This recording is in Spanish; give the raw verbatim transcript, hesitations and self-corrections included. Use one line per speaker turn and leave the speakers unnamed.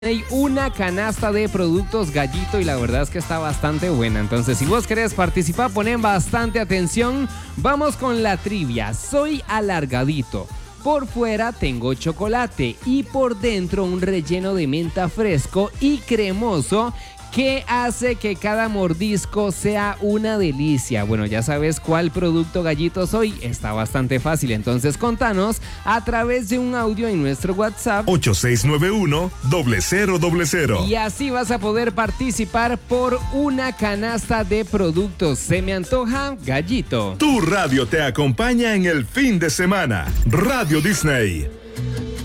Hay una canasta de productos Gallito y la verdad es que está bastante buena. Entonces, si vos querés participar, ponen bastante atención. Vamos con la trivia. Soy alargadito. Por fuera tengo chocolate y por dentro un relleno de menta fresco y cremoso que hace que cada mordisco sea una delicia. Bueno, ya sabes cuál producto Gallito soy. Está bastante fácil, entonces contanos a través de un audio en nuestro WhatsApp
ocho seis nueve uno, cero cero cero cero.
y así vas a poder participar por una canasta de productos. Se me antoja Gallito.
Tu radio te acompaña en el fin de semana. Radio Disney.